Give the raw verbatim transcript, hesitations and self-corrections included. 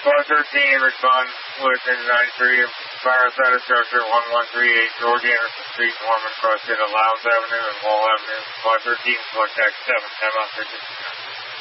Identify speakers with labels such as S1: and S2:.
S1: Car thirteen, respond within ninety-three, fire outside of structure, one one three eight, George Anderson Street, Norman, cross state of Lowndes Avenue and Wall Avenue. Car thirteen, contact seven, time out,